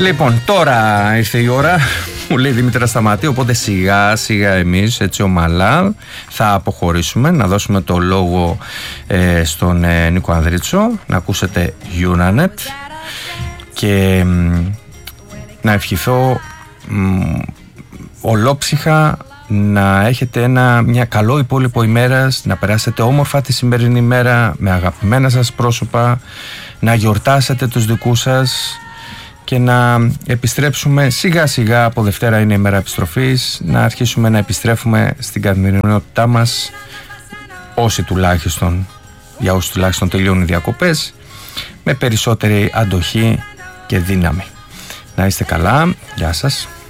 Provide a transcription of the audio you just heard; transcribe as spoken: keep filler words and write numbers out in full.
Λοιπόν, τώρα ήρθε η ώρα, μου λέει η Δήμητρα σταματεί, οπότε σιγά σιγά εμείς έτσι ομαλά θα αποχωρήσουμε, να δώσουμε το λόγο ε, στον ε, Νίκο Ανδρίτσο, να ακούσετε Unanet και μ, να ευχηθώ μ, ολόψυχα να έχετε ένα, μια καλό υπόλοιπο ημέρας, να περάσετε όμορφα τη σημερινή ημέρα με αγαπημένα σας πρόσωπα, να γιορτάσετε τους δικούς σας και να επιστρέψουμε σιγά σιγά, από Δευτέρα είναι η μέρα επιστροφής, να αρχίσουμε να επιστρέφουμε στην καθημερινότητά μας, όσοι τουλάχιστον, για όσοι τουλάχιστον τελειώνουν οι διακοπές, με περισσότερη αντοχή και δύναμη. Να είστε καλά, γεια σας.